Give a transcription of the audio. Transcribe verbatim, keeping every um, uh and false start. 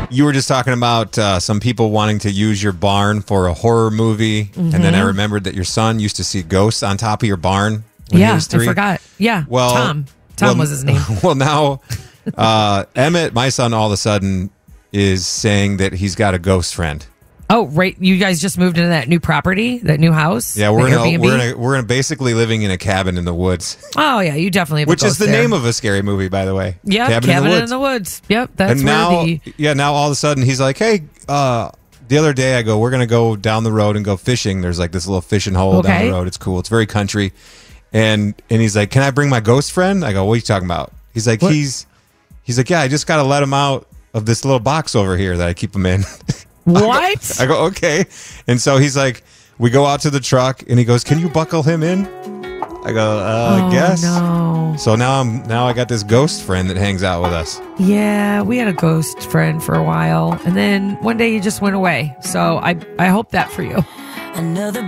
you were just talking about uh, some people wanting to use your barn for a horror movie. Mm-hmm. And then I remembered that your son used to see ghosts on top of your barn when yeah, he was three. I forgot. Yeah, well, Tom. Tom well, was his name. Well, now uh, Emmett, my son, all of a sudden is saying that he's got a ghost friend. Oh, right. You guys just moved into that new property, that new house? Yeah, we're in a, we're in a, we're in a basically living in a cabin in the woods. Oh, yeah, you definitely have Which a is the there. name of a scary movie, by the way. Yeah, Cabin, cabin in, the in the Woods. Yep, that's and where now, the... Yeah, now all of a sudden he's like, hey, uh, the other day I go, we're going to go down the road and go fishing. There's like this little fishing hole okay. down the road. It's cool. It's very country. And and he's like, can I bring my ghost friend? I go, what are you talking about? He's like, what? he's he's like, yeah, I just got to let him out of this little box over here that I keep him in. What? I go, okay. And so he's like, we go out to the truck and he goes, can you buckle him in? I go, uh, oh, I guess. No. So now I'm now I got this ghost friend that hangs out with us. Yeah, we had a ghost friend for a while. And then one day he just went away. So I, I hope that for you. Another